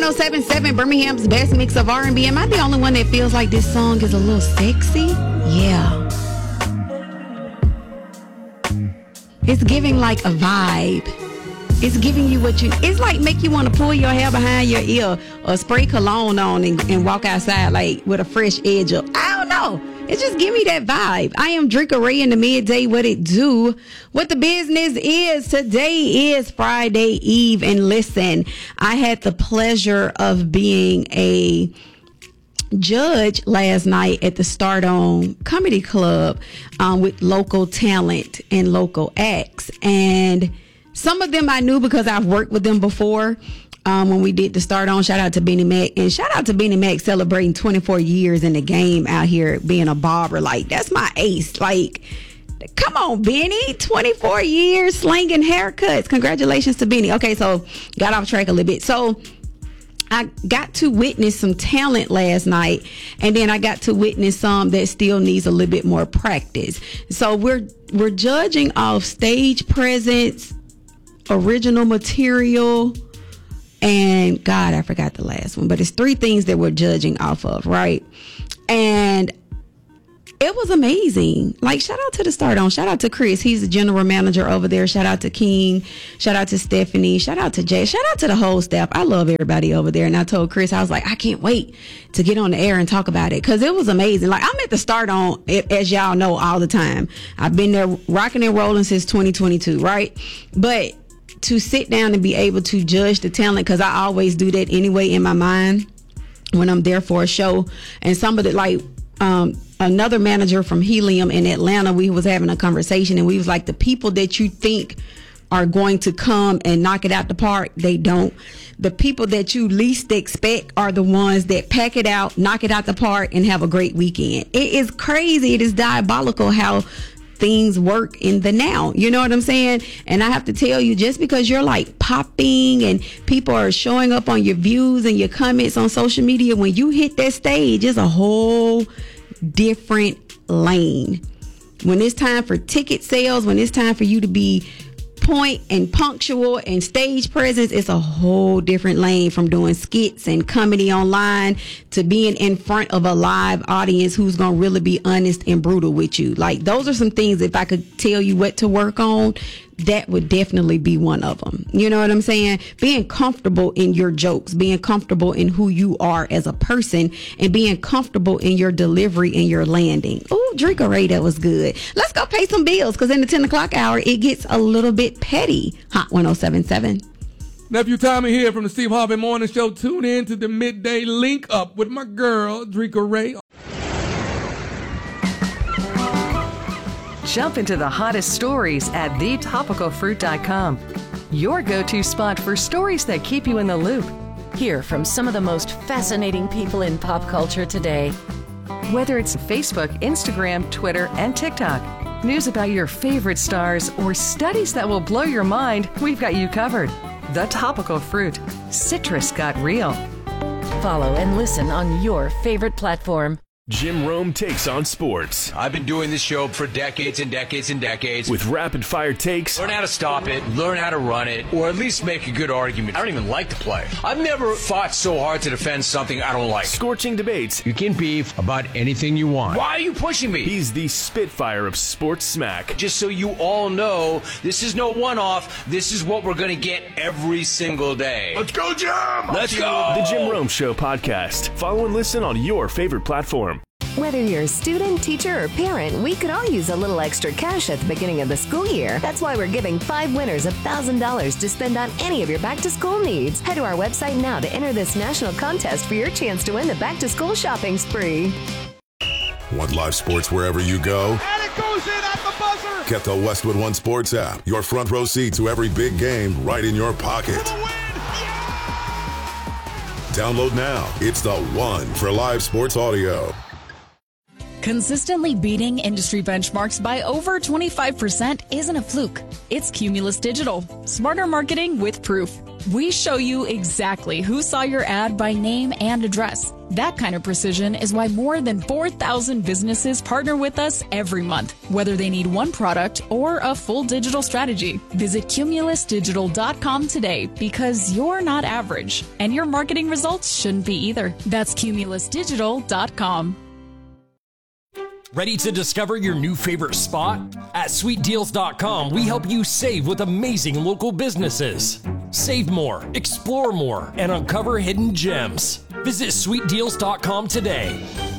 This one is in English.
107.7, Birmingham's best mix of R&B. Am I the only one that feels like this song is a little sexy? Yeah. It's giving like a vibe. It's giving you it's like make you want to pull your hair behind your ear or spray cologne on and walk outside like with a fresh edge up. I don't know. It just give me that vibe. I am Drika Ray in the midday. What it do? What the business is. Today is Friday Eve. And listen, I had the pleasure of being a judge last night at the Start On Comedy Club with local talent and local acts. And some of them I knew because I've worked with them before. When we did the Start On, shout out to Benny Mac, and shout out to Benny Mac celebrating 24 years in the game out here being a barber. Like, that's my ace. Like, come on, Benny, 24 years slinging haircuts. Congratulations to Benny. Okay, so got off track a little bit. So I got to witness some talent last night, and then I got to witness some that still needs a little bit more practice. So we're judging off stage presence, original material, and God, I forgot the last one, but it's 3 things that we're judging off of, right? And it was amazing. Like, shout out to the Start On. Shout out to Chris. He's the general manager over there. Shout out to King. Shout out to Stephanie. Shout out to Jay. Shout out to the whole staff. I love everybody over there. And I told Chris, I was like, I can't wait to get on the air and talk about it, because it was amazing. Like, I'm at the Start On, as y'all know, all the time. I've been there rocking and rolling since 2022, right? But to sit down and be able to judge the talent, because I always do that anyway in my mind when I'm there for a show. And somebody like another manager from Helium in Atlanta, we was having a conversation, and we was like, the people that you think are going to come and knock it out the park, they don't. The people that you least expect are the ones that pack it out, knock it out the park, and have a great weekend. It is crazy. It is diabolical how things work in the now. You know what I'm saying? And I have to tell you, just because you're like popping and people are showing up on your views and your comments on social media, when you hit that stage, it's a whole different lane. When it's time for ticket sales, when it's time for you to be point and punctual and stage presence, it's a whole different lane from doing skits and comedy online to being in front of a live audience who's gonna really be honest and brutal with you. Like, those are some things, if I could tell you what to work on, that would definitely be one of them. You know what I'm saying? Being comfortable in your jokes, being comfortable in who you are as a person, and being comfortable in your delivery and your landing. Oh, Drika Ray, that was good. Let's go pay some bills, because in the 10 o'clock hour, it gets a little bit petty. Hot 107.7. Nephew Tommy here from the Steve Harvey Morning Show. Tune in to the midday link up with my girl, Drika Ray. Jump into the hottest stories at thetopicalfruit.com. Your go-to spot for stories that keep you in the loop. Hear from some of the most fascinating people in pop culture today. Whether it's Facebook, Instagram, Twitter, and TikTok, news about your favorite stars, or studies that will blow your mind, we've got you covered. The Topical Fruit. Citrus got real. Follow and listen on your favorite platform. Jim Rome takes on sports. I've been doing this show for decades and decades and decades. With rapid-fire takes. Learn how to stop it, learn how to run it, or at least make a good argument. I don't even like to play. I've never fought so hard to defend something I don't like. Scorching debates. You can beef about anything you want. Why are you pushing me? He's the Spitfire of sports smack. Just so you all know, this is no one-off. This is what we're going to get every single day. Let's go, Jim! Let's go! The Jim Rome Show podcast. Follow and listen on your favorite platform. Whether you're a student, teacher, or parent, we could all use a little extra cash at the beginning of the school year. That's why we're giving 5 winners $1,000 to spend on any of your back-to-school needs. Head to our website now to enter this national contest for your chance to win the back-to-school shopping spree. Want live sports wherever you go? And it goes in at the buzzer! Get the Westwood One Sports app. Your front row seat to every big game right in your pocket. For the win! Yeah! Download now. It's the one for live sports audio. Consistently beating industry benchmarks by over 25% isn't a fluke. It's Cumulus Digital. Smarter marketing with proof. We show you exactly who saw your ad by name and address. That kind of precision is why more than 4,000 businesses partner with us every month, whether they need one product or a full digital strategy. Visit cumulusdigital.com today because you're not average, and your marketing results shouldn't be either. That's cumulusdigital.com. Ready to discover your new favorite spot? At sweetdeals.com, we help you save with amazing local businesses. Save more, explore more, and uncover hidden gems. Visit sweetdeals.com today.